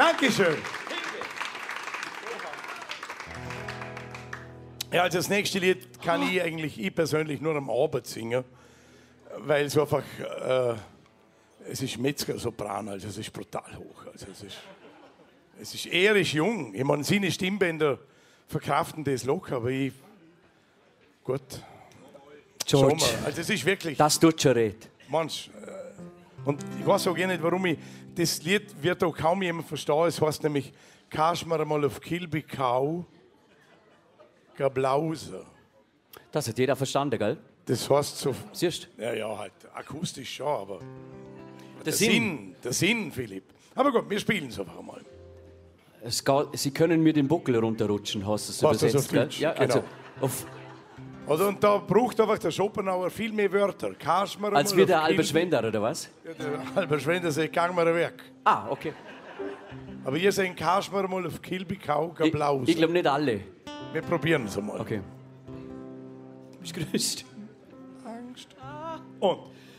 Dankeschön. Ja, also das nächste Lied kann ich persönlich nur am Abend singen, weil es einfach, es ist Metzger-Sopran, also es ist brutal hoch. Also er ist jung. Ich meine, seine Stimmbänder verkraften das locker, aber gut. George, Schau mal, also es ist wirklich... das tut schon red. Manch, und ich weiß auch gar nicht, warum das Lied wird auch kaum jemand verstehen. Es heißt nämlich, kannst mir mal auf Kilbikau Gablause. Das hat jeder verstanden, gell? Das heißt so... Siehst du? Ja, halt akustisch schon, aber... Der Sinn. Der Sinn, Philipp. Aber gut, wir spielen es einfach mal. Sie können mir den Buckel runterrutschen, hast du es Was das übersetzt, auf gell? Deutsch? Ja, Genau. also auf, Also, und da braucht einfach der Schopenhauer viel mehr Wörter. Kannst mir als mal wie auf der Albert Kilbi- Schwender, oder was? Ja, der Albert Schwender sagt, gang mir weg. Ah, okay. Aber ihr sagt, kannst mir mal auf Kilbikau Gablause. Ich glaube nicht alle. Wir probieren es einmal. Okay. Bist grüßt. Angst. Und